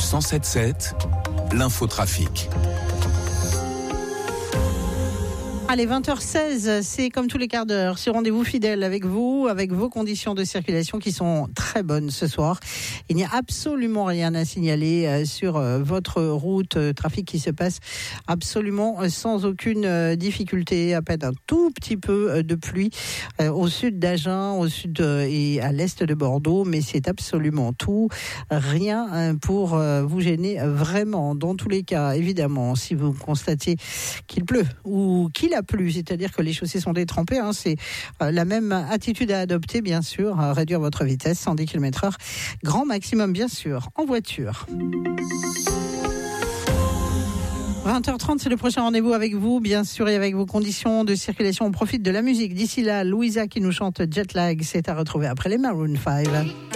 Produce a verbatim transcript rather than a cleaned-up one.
cent sept sept, l'infotrafic. Allez, vingt heures seize, c'est comme tous les quarts d'heure, ce rendez-vous fidèle avec vous, avec vos conditions de circulation qui sont très bonnes ce soir. Il n'y a absolument rien à signaler sur votre route, trafic qui se passe absolument sans aucune difficulté, à peine un tout petit peu de pluie au sud d'Agen, au sud et à l'est de Bordeaux, mais c'est absolument tout, rien pour vous gêner vraiment. Dans tous les cas, évidemment, si vous constatez qu'il pleut ou qu'il a plu, c'est-à-dire que les chaussées sont détrempées, hein, c'est la même attitude à adopter, bien sûr, à réduire votre vitesse, cent dix kilomètres heure, grand maximum, bien sûr, en voiture. vingt heures trente, c'est le prochain rendez-vous avec vous, bien sûr, et avec vos conditions de circulation. On profite de la musique. D'ici là, Louisa qui nous chante Jet Lag, c'est à retrouver après les Maroon five.